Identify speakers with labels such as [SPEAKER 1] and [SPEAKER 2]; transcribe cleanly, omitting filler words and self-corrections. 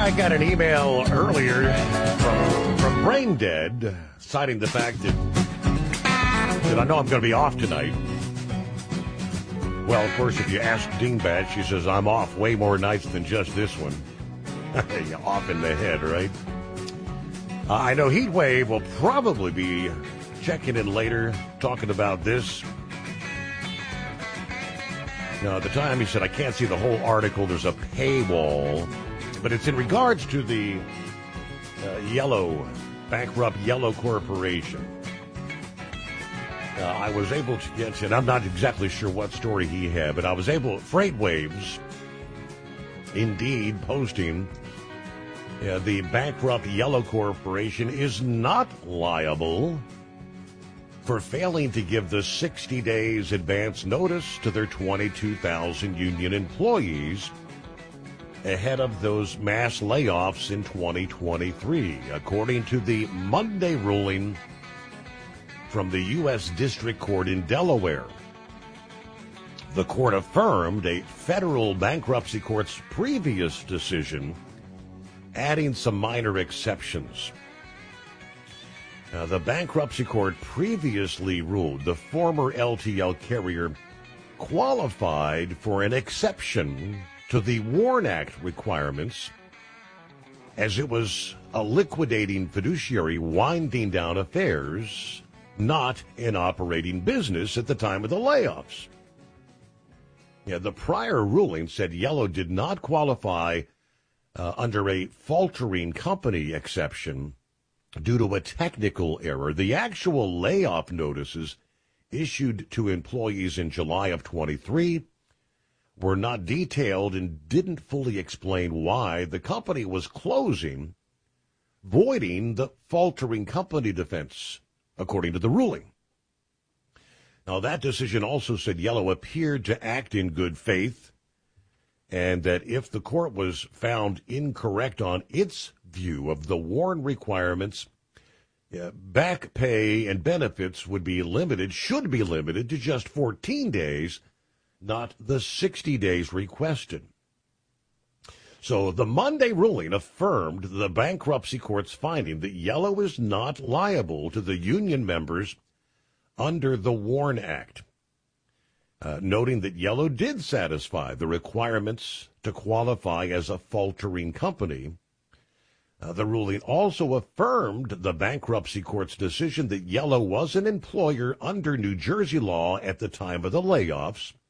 [SPEAKER 1] I got an email earlier from Brain Dead citing the fact that I know I'm going to be off tonight. Well, of course, if you ask Dingbat, she says, I'm off way more nights than just this one. Off in the head, right? I know Heatwave will probably be checking in later, talking about this. Now, at the time, he said, I can't see the whole article. There's a paywall. But it's in regards to the bankrupt Yellow Corporation. I was able to get, and I'm not exactly sure what story he had, but I was able, FreightWaves, indeed, posting, the bankrupt Yellow Corporation is not liable for failing to give the 60 days advance notice to their 22,000 union employees ahead of those mass layoffs in 2023, according to the Monday ruling from the U.S. District Court in Delaware. The court affirmed a federal bankruptcy court's previous decision, adding some minor exceptions. The bankruptcy court previously ruled the former LTL carrier qualified for an exception to the WARN Act requirements, as it was a liquidating fiduciary winding down affairs, not an operating business at the time of the layoffs. The prior ruling said Yellow did not qualify under a faltering company exception due to a technical error. The actual layoff notices issued to employees in July of 23 were not detailed and didn't fully explain why the company was closing, voiding the faltering company defense, according to the ruling. Now, that decision also said Yellow appeared to act in good faith, and that if the court was found incorrect on its view of the WARN requirements, back pay and benefits should be limited to just 14 days, not the 60 days requested. So the Monday ruling affirmed the bankruptcy court's finding that Yellow is not liable to the union members under the WARN Act, noting that Yellow did satisfy the requirements to qualify as a faltering company. The ruling also affirmed the bankruptcy court's decision that Yellow was an employer under New Jersey law at the time of the layoffs,